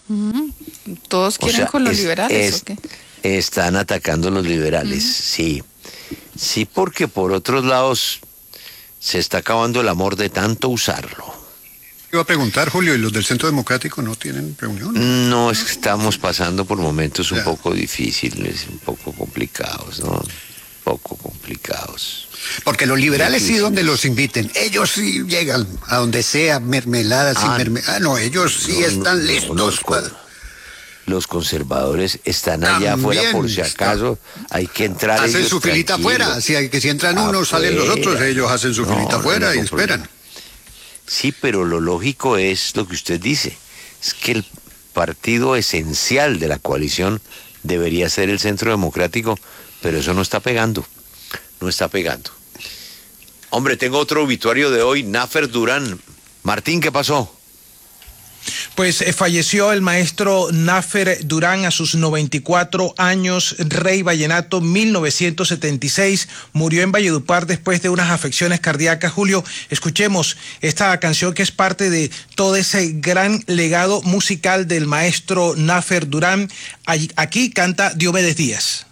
Mm, ¿Todos O quieren sea, con los liberales o qué? están atacando a los liberales, sí. Sí, porque por otros lados se está acabando el amor de tanto usarlo. Iba a preguntar, Julio, ¿y los del Centro Democrático no tienen reunión? No, es que estamos pasando por momentos un Ya. poco difíciles, un poco complicados, ¿no? Un poco complicados. Porque los liberales sí, Difíciles. donde los inviten, ellos sí llegan a donde sea, mermelada, sin Ah, mermelada. No, ellos sí están listos. Los conservadores están allá afuera También por si acaso hay que entrar. hacen ellos su filita tranquilos. afuera. Si entran unos, salen los otros. Afuera. Ellos hacen su filita afuera y ningún esperan. problema. Sí, pero lo lógico es lo que usted dice, es que el partido esencial de la coalición debería ser el Centro Democrático, pero eso no está pegando, no está pegando. Hombre, tengo otro obituario de hoy, Nafer Durán. Martín, ¿qué pasó? Pues falleció el maestro Nafer Durán a sus 94 años, rey vallenato 1976, murió en Valledupar después de unas afecciones cardíacas. Julio, escuchemos esta canción que es parte de todo ese gran legado musical del maestro Nafer Durán. Aquí canta Diomedes Díaz.